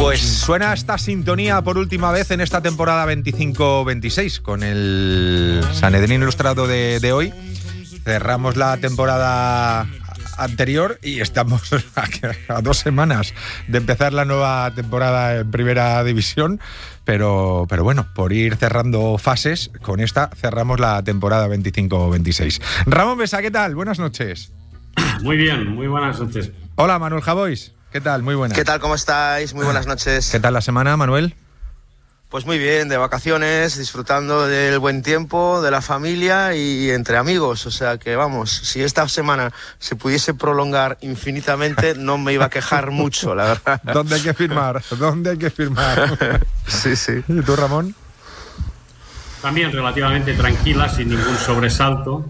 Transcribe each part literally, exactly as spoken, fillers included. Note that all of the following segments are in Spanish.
Pues suena esta sintonía por última vez en esta temporada veinticinco veintiséis con el Sanedrín Ilustrado de, de hoy. Cerramos la temporada anterior y estamos a, a dos semanas de empezar la nueva temporada en Primera División, pero, pero bueno, por ir cerrando fases, con esta cerramos la temporada veinticinco veintiséis. Ramón Besa, ¿qué tal? Buenas noches. Muy bien, muy buenas noches. Hola, Manuel Javois. ¿Qué tal? Muy buenas. ¿Qué tal? ¿Cómo estáis? Muy buenas noches. ¿Qué tal la semana, Manuel? Pues muy bien, de vacaciones, disfrutando del buen tiempo, de la familia y entre amigos. O sea que, vamos, si esta semana se pudiese prolongar infinitamente, no me iba a quejar mucho, la verdad. ¿Dónde hay que firmar? ¿Dónde hay que firmar? Sí, sí. ¿Y tú, Ramón? También relativamente tranquila, sin ningún sobresalto.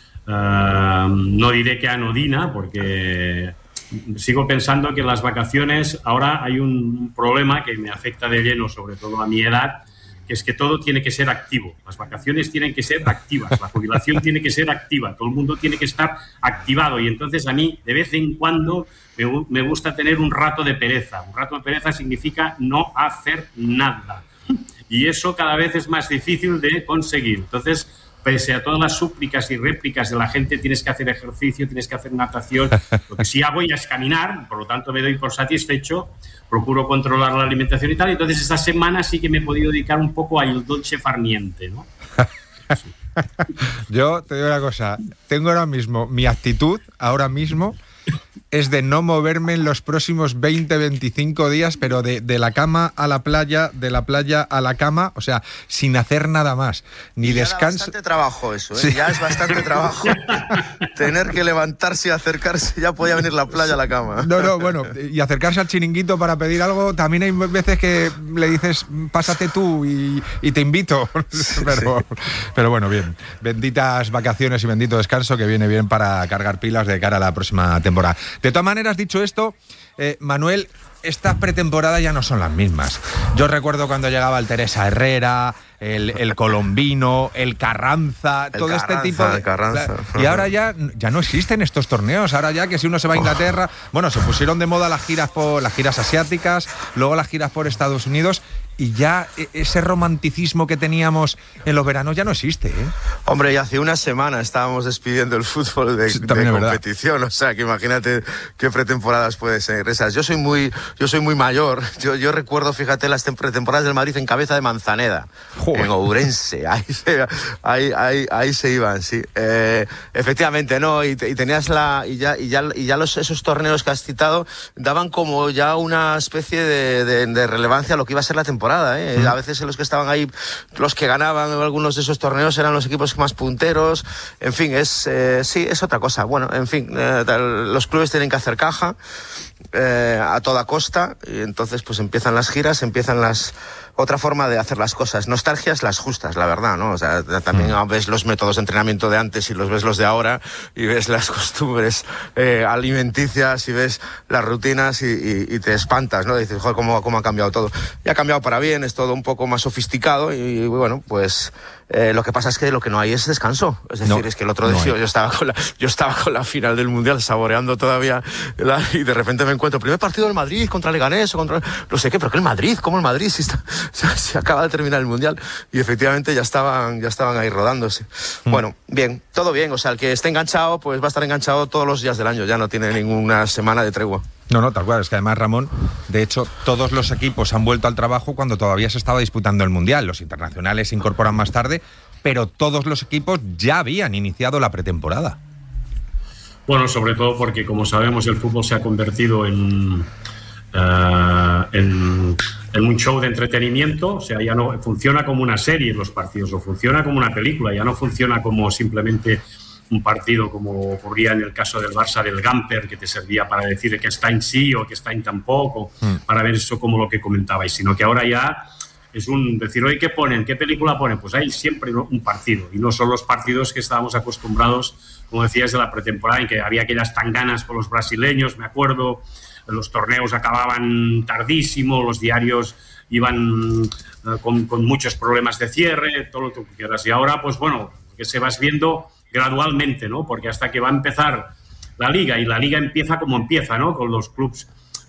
Uh, no diré que anodina, porque sigo pensando que en las vacaciones ahora hay un problema que me afecta de lleno, sobre todo a mi edad, que es que todo tiene que ser activo. Las vacaciones tienen que ser activas, la jubilación tiene que ser activa, todo el mundo tiene que estar activado, y entonces a mí de vez en cuando me, me gusta tener un rato de pereza. Un rato de pereza significa no hacer nada, y eso cada vez es más difícil de conseguir. Entonces, pese a todas las súplicas y réplicas de la gente, tienes que hacer ejercicio, tienes que hacer natación. Lo que sí hago ya es caminar, por lo tanto me doy por satisfecho, procuro controlar la alimentación y tal. Entonces esta semana sí que me he podido dedicar un poco al dolce farniente, ¿no? Sí. Yo te digo una cosa, tengo ahora mismo, mi actitud ahora mismo es de no moverme en los próximos veinte, veinticinco días, pero de, de la cama a la playa, de la playa a la cama, o sea, sin hacer nada más, ni y descanso. Es bastante trabajo eso, ¿eh? Sí. Ya es bastante trabajo. Tener que levantarse y acercarse, ya podía venir la playa a la cama. No, no, bueno, y acercarse al chiringuito para pedir algo, también hay veces que le dices, pásate tú y, y te invito. Sí, pero, sí. pero bueno, bien, benditas vacaciones y bendito descanso que viene bien para cargar pilas de cara a la próxima temporada. De todas maneras, dicho esto, eh, Manuel, estas pretemporadas ya no son las mismas. Yo recuerdo cuando llegaba el Teresa Herrera, el, el Colombino, el Carranza, el todo Carranza, este tipo de... el Carranza. Y ahora ya, ya no existen estos torneos. Ahora ya que si uno se va a Inglaterra... Bueno, se pusieron de moda las giras por las giras asiáticas, luego las giras por Estados Unidos, y ya ese romanticismo que teníamos en los veranos ya no existe, ¿eh? Hombre, y hace una semana estábamos despidiendo el fútbol de, Sí, de verdad. competición, o sea, que imagínate qué pretemporadas puede ser esas. Yo soy muy, yo soy muy mayor, yo, yo recuerdo, fíjate, las pretemporadas del Madrid en cabeza de Manzaneda, Joder. En Ourense, ahí se, ahí, ahí, ahí se iban, sí. Eh, efectivamente, ¿no? Y, y tenías la, y ya, y ya, y ya los, esos torneos que has citado daban como ya una especie de, de, de relevancia a lo que iba a ser la temporada. ¿eh? Mm. A veces los que estaban ahí, los que ganaban algunos de esos torneos eran los equipos más punteros. En fin, es eh, sí, es otra cosa. Bueno, en fin, eh, los clubes tienen que hacer caja eh, a toda costa, y entonces pues empiezan las giras, empiezan las otra forma de hacer las cosas. Nostalgias las justas, la verdad, ¿no? O sea, también mm. ves los métodos de entrenamiento de antes y los ves los de ahora, y ves las costumbres eh, alimenticias y ves las rutinas y, y, y te espantas, ¿no? Dices, joder, cómo, cómo ha cambiado todo. Y ha cambiado para bien, es todo un poco más sofisticado y, y bueno, pues eh, lo que pasa es que lo que no hay es descanso. Es decir, no, es que el otro día no yo, yo estaba con la, yo estaba con la final del Mundial saboreando todavía la, y de repente me encuentro primer partido del Madrid contra Leganés o contra no sé qué, pero que el Madrid, ¿cómo el Madrid? Si está, se acaba de terminar el Mundial, y efectivamente ya estaban, ya estaban ahí rodándose. Mm. Bueno, bien, todo bien, o sea, el que esté enganchado, pues va a estar enganchado todos los días del año, ya no tiene ninguna semana de tregua. No, no, tal cual, es que además, Ramón, de hecho, todos los equipos han vuelto al trabajo cuando todavía se estaba disputando el Mundial. Los internacionales se incorporan más tarde, pero todos los equipos ya habían iniciado la pretemporada. Bueno, sobre todo porque, como sabemos, el fútbol se ha convertido en... Uh, en, en un show de entretenimiento. O sea, ya no funciona como una serie los partidos, o funciona como una película, ya no funciona como simplemente un partido como ocurría en el caso del Barça del Gamper, que te servía para decir que está en sí o que está en tampoco, mm. para ver eso como lo que comentabais, sino que ahora ya es un decir, oye, ¿qué ponen? ¿Qué película ponen? Pues hay siempre un partido, y no son los partidos que estábamos acostumbrados, como decías, de la pretemporada, en que había aquellas tanganas con los brasileños, me acuerdo. Los torneos acababan tardísimo, los diarios iban uh, con, con muchos problemas de cierre, todo lo que quieras. Y ahora, pues bueno, que se vas viendo gradualmente, ¿no? Porque hasta que va a empezar la Liga, y la Liga empieza como empieza, ¿no? Con los clubs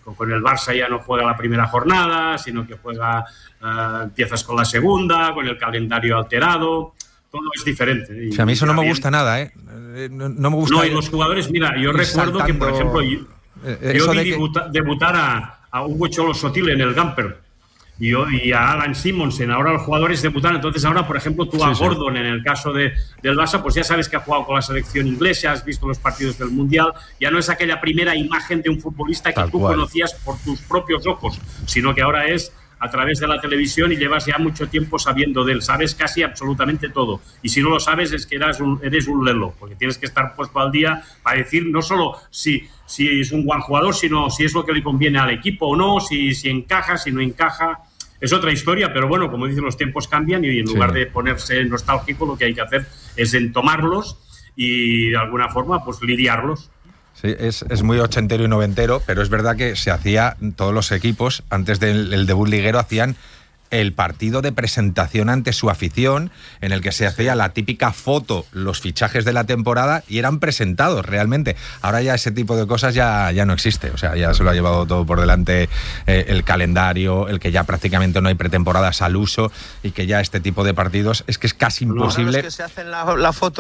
con el Barça ya no juega la primera jornada, sino que juega, uh, empiezas con la segunda, con el calendario alterado, todo es diferente. Y, sí, a mí eso no me gusta nada, ¿eh? No, no me gusta. No, y los jugadores, mira, yo recuerdo saltando, que, por ejemplo, yo, eh, yo vi de debuta, que... debutar a, a Hugo Cholo Sotil en el Gamper. Y, y a Alan Simonsen, ahora los jugadores debutan, entonces ahora, por ejemplo, tú a sí, Gordon, sí. en el caso de, del Barça, pues ya sabes que ha jugado con la selección inglesa, has visto los partidos del Mundial, ya no es aquella primera imagen de un futbolista que Tal tú cual. conocías por tus propios ojos, sino que ahora es a través de la televisión y llevas ya mucho tiempo sabiendo de él, sabes casi absolutamente todo, y si no lo sabes es que eres un, eres un lelo, porque tienes que estar puesto al día para decir no solo si, si es un buen jugador, sino si es lo que le conviene al equipo o no, si, si encaja, si no encaja. Es otra historia, pero bueno, como dicen, los tiempos cambian y en lugar sí. de ponerse nostálgico, lo que hay que hacer es entomarlos y de alguna forma pues lidiarlos. Sí, es, es muy ochentero y noventero, pero es verdad que se hacía, todos los equipos, antes del el debut liguero, hacían el partido de presentación ante su afición, en el que se hacía la típica foto, los fichajes de la temporada, y eran presentados realmente. Ahora ya ese tipo de cosas ya, ya no existe, o sea, ya se lo ha llevado todo por delante eh, el calendario, el que ya prácticamente no hay pretemporadas al uso, y que ya este tipo de partidos es que es casi imposible. No, es que se hacen la, la foto